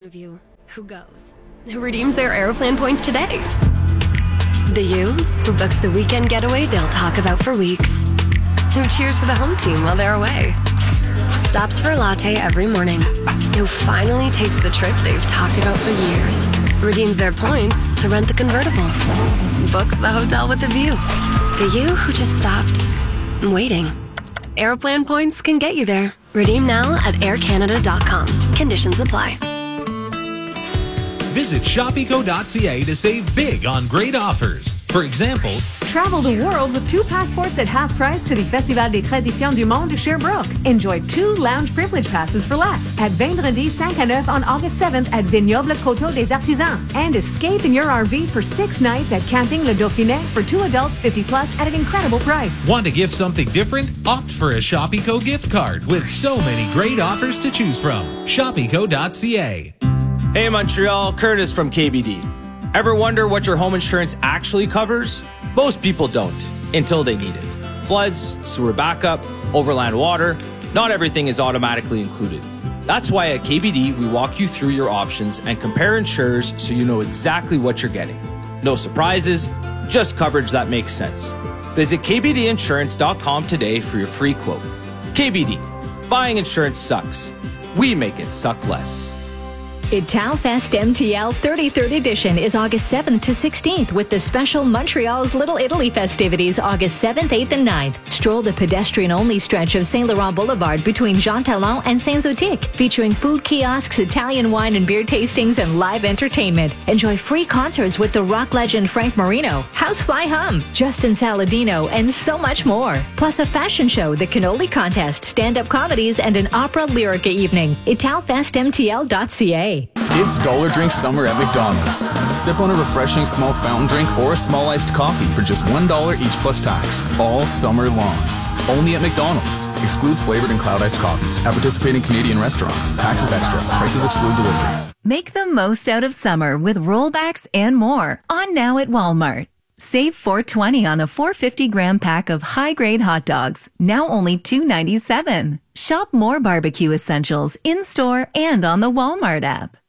of you who goes, who redeems their Aeroplan points today. The you who books the weekend getaway they'll talk about for weeks. Who cheers for the home team while they're away. Stops for a latte every morning. Who finally takes the trip they've talked about for years. Redeems their points to rent the convertible. Books the hotel with a view. The you who just stopped waiting. Aeroplan points can get you there. Redeem now at aircanada.com. Conditions apply. Visit shopeco.ca to save big on great offers. For example, travel the world with 2 passports at half price to the Festival des Traditions du Monde Sherbrooke. Enjoy 2 lounge privilege passes for less at Vendredi 5 à 9 on August 7th at Vignoble Coteau des Artisans. And escape in your RV for 6 nights at Camping Le Dauphinet for 2 adults 50 plus at an incredible price. Want to gift something different? Opt for a Shopeco gift card with so many great offers to choose from. Shopeco.ca. Hey Montreal, Curtis from KBD. Ever wonder what your home insurance actually covers? Most people don't, until they need it. Floods, sewer backup, overland water, not everything is automatically included. That's why at KBD we walk you through your options and compare insurers so you know exactly what you're getting. No surprises, just coverage that makes sense. Visit kbdinsurance.com today for your free quote. KBD, buying insurance sucks. We make it suck less. Italfest MTL 33rd edition is August 7th to 16th with the special Montreal's Little Italy festivities August 7th, 8th, and 9th. Stroll the pedestrian-only stretch of Saint Laurent Boulevard between Jean Talon and Saint-Zotique, featuring food kiosks, Italian wine and beer tastings, and live entertainment. Enjoy free concerts with the rock legend Frank Marino, Housefly Hum, Justin Saladino, and so much more. Plus a fashion show, the cannoli contest, stand-up comedies, and an opera lyrica evening. Italfestmtl.ca. It's Dollar Drink Summer at McDonald's. Sip on a refreshing small fountain drink or a small iced coffee for just $1 each plus tax. All summer long. Only at McDonald's. Excludes flavored and cloud iced coffees. At participating Canadian restaurants. Taxes extra. Prices exclude delivery. Make the most out of summer with rollbacks and more. On now at Walmart. Save $4.20 on a 450-gram pack of high-grade hot dogs. Now only $2.97. Shop more barbecue essentials in-store and on the Walmart app.